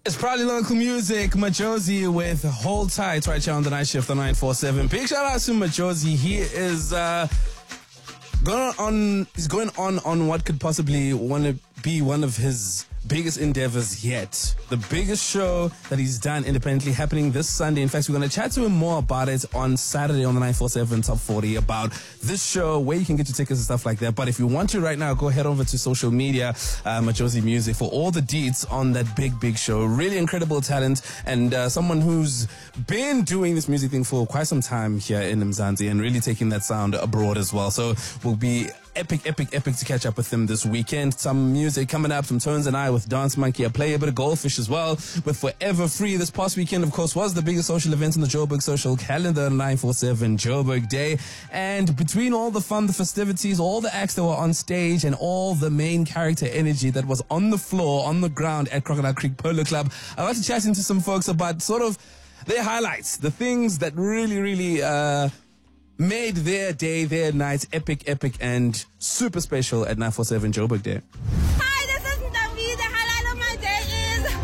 It's probably local music. Majozi with Hold Tight right here on the night shift on 947. Big shout out to Majozi. He is going on what could possibly want to be one of his biggest endeavors yet. The biggest show that he's done independently happening this Sunday. In fact, we're going to chat to him more about it on Saturday on the 947 Top 40 about this show, where you can get your tickets and stuff like that. But if you want to right now, go head over to social media, Majozi Music, for all the deets on that big show. Really incredible talent and someone who's been doing this music thing for quite some time here in Mzansi and really taking that sound abroad as well. So we'll be epic to catch up with him this weekend. Some music coming up, some Tones and I with Dance Monkey. I play a bit of Goldfish as well with Forever Free. This past weekend, of course, was the biggest social event in the Joburg social calendar, 947 Joburg Day. And between all the fun, the festivities, all the acts that were on stage and all the main character energy that was on the floor, on the ground at Crocodile Creek Polo Club, I got to chat into some folks about sort of their highlights, the things that really made their day, their night epic and super special at 947 Joburg Day.